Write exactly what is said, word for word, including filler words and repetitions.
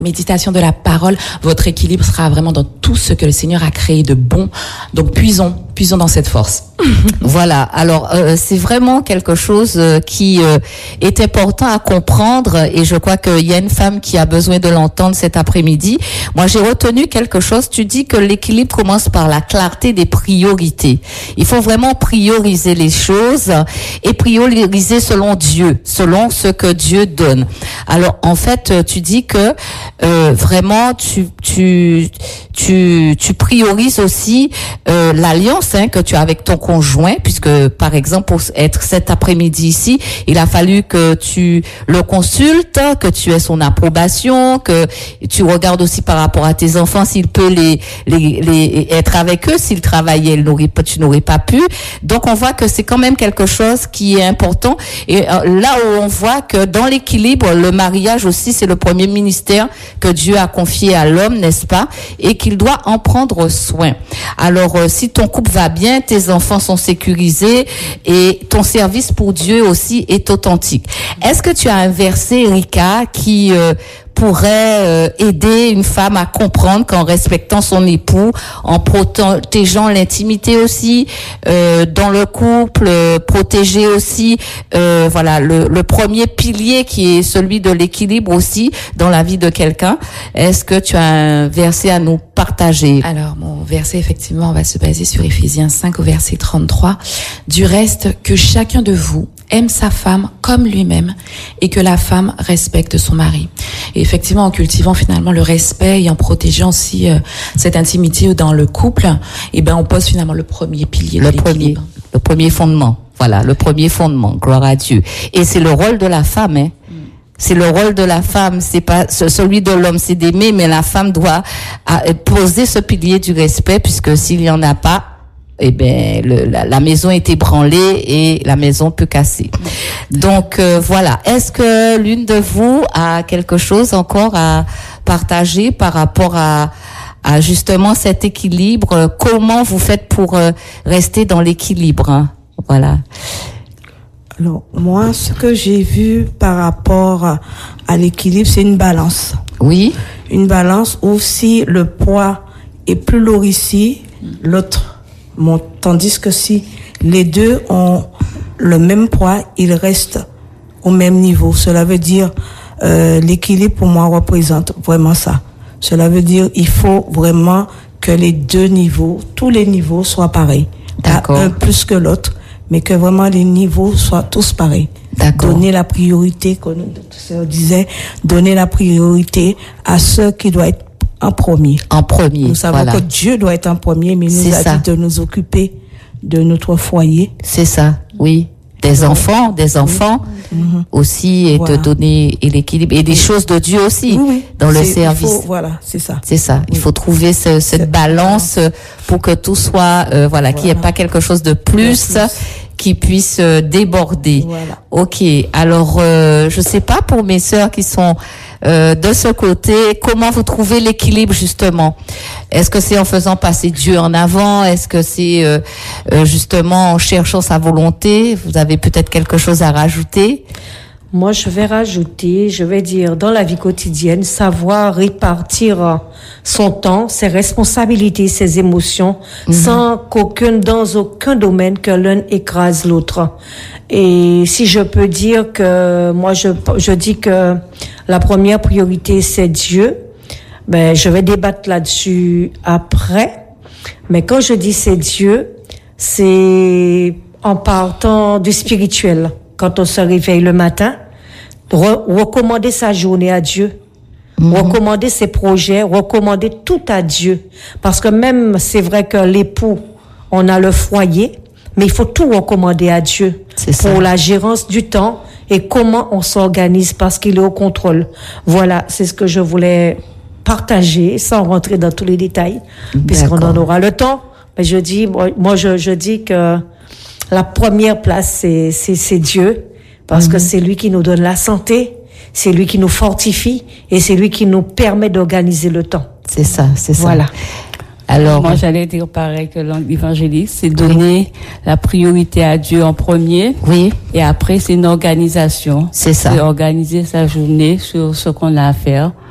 méditation de la parole, votre équilibre sera vraiment dans tout ce que le Seigneur a créé de bon. Donc puisons, puisons dans cette force. Voilà. Alors euh, c'est vraiment quelque chose euh, qui euh, est important à comprendre et je crois qu'il y a une femme qui a besoin de l'entendre cet après-midi. Moi j'ai retenu quelque chose. Tu dis que l'équilibre commence par la clarté des priorités. Il faut vraiment prioriser les choses et prioriser selon Dieu, selon ce que Dieu donne. Alors en fait tu dis que euh, vraiment tu tu tu tu priorises aussi euh, l'alliance hein, que tu as avec ton conjoint, puisque par exemple pour être cet après-midi ici, il a fallu que tu le consultes, que tu aies son approbation, que tu regardes aussi par rapport à tes enfants s'il peut les les, les être avec eux, s'il travaillait, il n'aurait pas, tu n'aurais pas pu. Donc on voit que c'est quand même quelque chose qui est important. Et euh, là où on voit que dans l'équilibre, le mariage aussi c'est le premier ministère que Dieu a confié à l'homme, n'est-ce pas, et qu'il doit en prendre soin. Alors euh, si ton couple va bien, tes enfants sont sécurisés et ton service pour Dieu aussi est authentique. Est-ce que tu as un verset, Erika, qui euh, pourrait euh, aider une femme à comprendre qu'en respectant son époux, en protégeant l'intimité aussi, euh, dans le couple, euh, protéger aussi, euh, voilà, le, le premier pilier qui est celui de l'équilibre aussi dans la vie de quelqu'un. Est-ce que tu as un verset à nous partager? Alors, mon verset, effectivement, on va se baser sur Éphésiens cinq au verset trente-trois. Du reste, que chacun de vous aime sa femme comme lui-même et que la femme respecte son mari. Et effectivement, en cultivant finalement le respect et en protégeant aussi euh, cette intimité dans le couple, eh ben on pose finalement le premier pilier de le premier, le premier fondement. Voilà, le premier fondement. Gloire à Dieu. Et c'est le rôle de la femme, hein. Mm. C'est le rôle de la femme, c'est pas celui de l'homme, c'est d'aimer, mais la femme doit poser ce pilier du respect, puisque s'il y en a pas, eh ben le, la, la maison est ébranlée et la maison peut casser. Donc euh, voilà. Est-ce que l'une de vous a quelque chose encore à partager par rapport à, à justement cet équilibre? Comment vous faites pour euh, rester dans l'équilibre, hein? Voilà. Alors moi, ce que j'ai vu par rapport à l'équilibre, c'est une balance. Oui. Une balance où si le poids est plus lourd ici, l'autre monte. Tandis que si les deux ont le même poids, ils restent au même niveau. Cela veut dire, euh, l'équilibre pour moi représente vraiment ça. Cela veut dire, il faut vraiment que les deux niveaux, tous les niveaux soient pareils. D'accord. Un plus que l'autre, mais que vraiment les niveaux soient tous pareils. D'accord. Donner la priorité, comme on disait, donner la priorité à ceux qui doivent être en premier. En premier. Nous savons voilà. que Dieu doit être en premier, mais il nous C'est a ça. dit de nous occuper de notre foyer. C'est ça, oui. Des enfants, des enfants oui. aussi, et Voilà. de donner et l'équilibre et des choses de Dieu aussi Oui, oui. dans le C'est- service. il faut- voilà, c'est ça. C'est ça. Oui. Il faut trouver ce, cette Cette balance pour que tout soit, euh, voilà, qu'il n'y ait Voilà. pas quelque chose de plus, De plus. qui puisse euh, déborder. Voilà. Ok. Alors, euh, je sais pas pour mes sœurs qui sont euh, de ce côté, comment vous trouvez l'équilibre justement? Est-ce que c'est en faisant passer Dieu en avant? Est-ce que c'est euh, euh, justement en cherchant sa volonté? Vous avez peut-être quelque chose à rajouter? Moi, je vais rajouter, je vais dire, dans la vie quotidienne, savoir répartir son temps, ses responsabilités, ses émotions, mm-hmm. sans qu'aucun, dans aucun domaine, que l'un écrase l'autre. Et si je peux dire que, moi, je, je dis que la première priorité, c'est Dieu, ben, je vais débattre là-dessus après. Mais quand je dis c'est Dieu, c'est en partant du spirituel. Quand on se réveille le matin, re- recommander sa journée à Dieu, mmh. recommander ses projets, recommander tout à Dieu. Parce que même, c'est vrai que l'époux, on a le foyer, mais il faut tout recommander à Dieu C'est pour ça. la gérance du temps et comment on s'organise parce qu'il est au contrôle. Voilà, c'est ce que je voulais partager sans rentrer dans tous les détails, puisqu'on en aura le temps. Mais je dis, moi, je, je dis que la première place, c'est, c'est, c'est Dieu, parce mmh. que c'est lui qui nous donne la santé, c'est lui qui nous fortifie, et c'est lui qui nous permet d'organiser le temps. C'est ça, c'est ça. Voilà. Alors, moi, j'allais dire pareil que l'évangéliste, c'est donner oui. la priorité à Dieu en premier. Oui. Et après, c'est une organisation. C'est ça. C'est organiser sa journée sur ce qu'on a à faire.